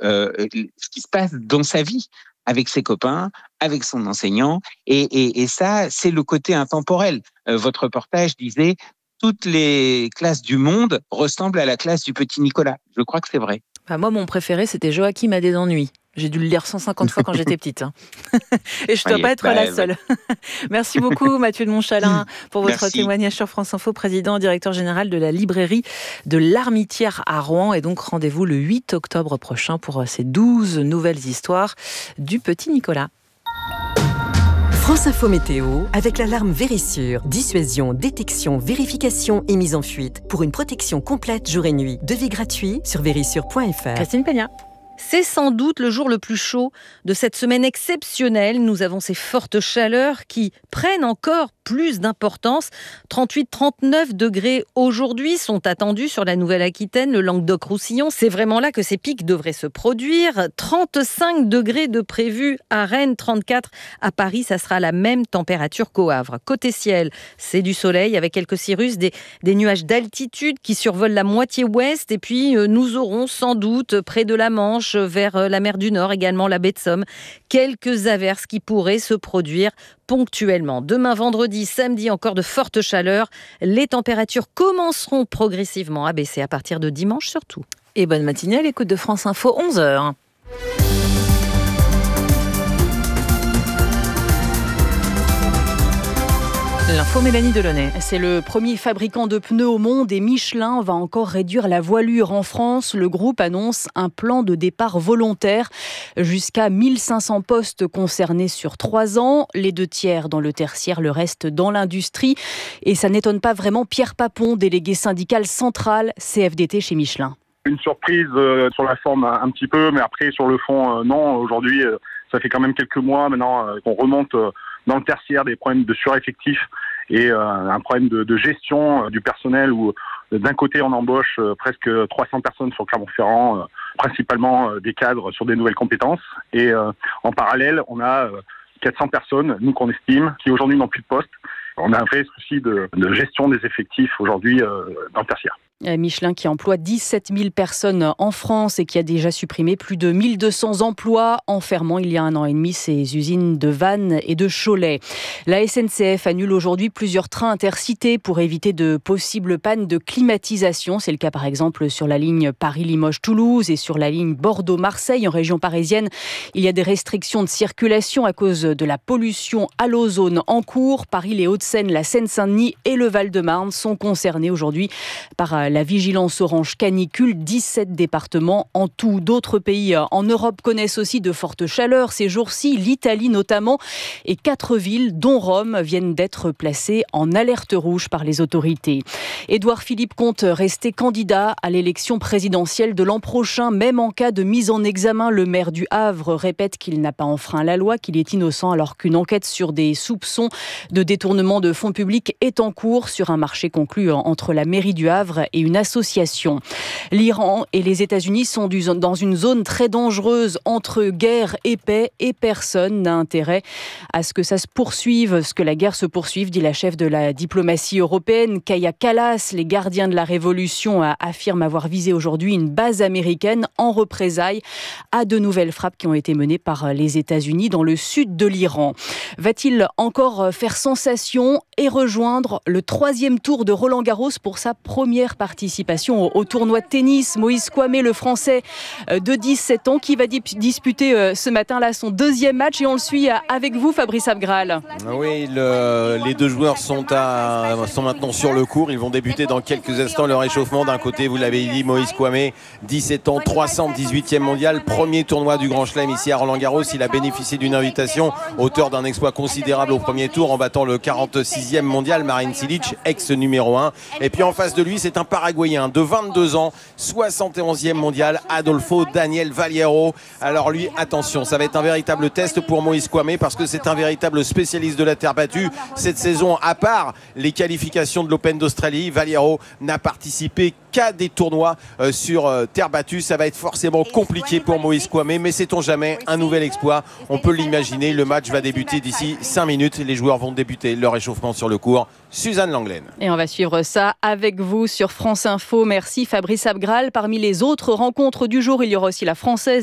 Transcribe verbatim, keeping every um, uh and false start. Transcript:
euh, ce qui se passe dans sa vie, avec ses copains, avec son enseignant. Et, et, et ça, c'est le côté intemporel. Euh, votre reportage disait « Toutes les classes du monde ressemblent à la classe du petit Nicolas ». Je crois que c'est vrai. Bah moi, mon préféré, c'était Joachim a des ennuis. J'ai dû le lire cent cinquante fois quand j'étais petite. Hein. Et je ne dois Oui, pas être bah, la seule. Oui. Merci beaucoup, Mathieu de Montchalin, pour votre Merci. témoignage sur France Info, président, directeur général de la librairie de l'Armitière à Rouen. Et donc, rendez-vous le huit octobre prochain pour ces douze nouvelles histoires du petit Nicolas. France Info Météo, avec l'alarme Vérissure. Dissuasion, détection, vérification et mise en fuite. Pour une protection complète jour et nuit. Devis gratuit sur vérissure point f r. Christine Peña. C'est sans doute le jour le plus chaud de cette semaine exceptionnelle. Nous avons ces fortes chaleurs qui prennent encore plus d'importance. trente-huit à trente-neuf degrés aujourd'hui sont attendus sur la Nouvelle-Aquitaine, le Languedoc-Roussillon. C'est vraiment là que ces pics devraient se produire. trente-cinq degrés de prévus à Rennes, trente-quatre à Paris. Ça sera la même température qu'au Havre. Côté ciel, c'est du soleil avec quelques cirrus, des, des nuages d'altitude qui survolent la moitié ouest. Et puis, euh, nous aurons sans doute près de la Manche, vers la mer du Nord, également la baie de Somme, quelques averses qui pourraient se produire ponctuellement. Demain vendredi, samedi, encore de fortes chaleurs. Les températures commenceront progressivement à baisser à partir de dimanche surtout. Et bonne matinée à l'écoute de France Info, onze heures. L'info Mélanie Delaunay. C'est le premier fabricant de pneus au monde et Michelin va encore réduire la voilure en France. Le groupe annonce un plan de départ volontaire jusqu'à mille cinq cents postes concernés sur trois ans. Les deux tiers dans le tertiaire, le reste dans l'industrie. Et ça n'étonne pas vraiment Pierre Papon, délégué syndical central C F D T chez Michelin. Une surprise euh, sur la forme un, un petit peu, mais après sur le fond, euh, non. Aujourd'hui, euh, ça fait quand même quelques mois maintenant euh, qu'on remonte euh, dans le tertiaire des problèmes de sureffectif et euh, un problème de, de gestion euh, du personnel où euh, d'un côté on embauche euh, presque trois cents personnes sur Clermont-Ferrand, euh, principalement euh, des cadres sur des nouvelles compétences et euh, en parallèle on a euh, quatre cents personnes, nous qu'on estime, qui aujourd'hui n'ont plus de poste. On a un vrai souci de, de gestion des effectifs aujourd'hui euh, dans le tertiaire. Michelin qui emploie dix-sept mille personnes en France et qui a déjà supprimé plus de mille deux cents emplois en fermant il y a un an et demi ses usines de Vannes et de Cholet. La S N C F annule aujourd'hui plusieurs trains intercités pour éviter de possibles pannes de climatisation. C'est le cas par exemple sur la ligne Paris-Limoges-Toulouse et sur la ligne Bordeaux-Marseille en région parisienne. Il y a des restrictions de circulation à cause de la pollution à l'ozone en cours. Paris, les Hauts-de-Seine, la Seine-Saint-Denis et le Val-de-Marne sont concernés aujourd'hui par la vigilance orange canicule. dix-sept départements en tout. D'autres pays en Europe connaissent aussi de fortes chaleurs ces jours-ci, l'Italie notamment, et quatre villes, dont Rome, viennent d'être placées en alerte rouge par les autorités. Édouard Philippe compte rester candidat à l'élection présidentielle de l'an prochain, même en cas de mise en examen. Le maire du Havre répète qu'il n'a pas enfreint la loi, qu'il est innocent, alors qu'une enquête sur des soupçons de détournement de fonds publics est en cours sur un marché conclu entre la mairie du Havre et une association. L'Iran et les États-Unis sont dans une zone très dangereuse entre guerre et paix et personne n'a intérêt à ce que ça se poursuive, ce que la guerre se poursuive, dit la chef de la diplomatie européenne, Kaja Kallas. Les gardiens de la révolution affirment avoir visé aujourd'hui une base américaine en représailles à de nouvelles frappes qui ont été menées par les États-Unis dans le sud de l'Iran. Va-t-il encore faire sensation et rejoindre le troisième tour de Roland-Garros pour sa première participation au, au tournoi de tennis? Moïse Kouamé, le Français de dix-sept ans, qui va dip- disputer ce matin-là son deuxième match, et on le suit avec vous, Fabrice Abgral. Oui, le, les deux joueurs sont, à, sont maintenant sur le court. Ils vont débuter dans quelques instants leur échauffement. D'un côté, vous l'avez dit, Moïse Kouamé, dix-sept ans, trois cent dix-huitième mondial, premier tournoi du Grand Chelem ici à Roland-Garros. Il a bénéficié d'une invitation, auteur d'un exploit considérable au premier tour en battant le quarante-sixième mondial, Marin Cilic, ex numéro un. Et puis en face de lui, c'est un Paraguayen de vingt-deux ans, soixante et onzième mondial, Adolfo Daniel Valiero. Alors lui, attention, ça va être un véritable test pour Moïse Kouamé parce que c'est un véritable spécialiste de la terre battue. Cette saison, à part les qualifications de l'Open d'Australie, Valiero n'a participé qu'à des tournois euh, sur euh, terre battue. Ça va être forcément compliqué pour Moïse Kouamé, mais sait-on jamais, un nouvel exploit. On peut l'imaginer, le match va débuter d'ici cinq minutes. Les joueurs vont débuter leur échauffement sur le court. Suzanne Langlaine. Et on va suivre ça avec vous sur France Info. Merci Fabrice Abgral. Parmi les autres rencontres du jour, il y aura aussi la Française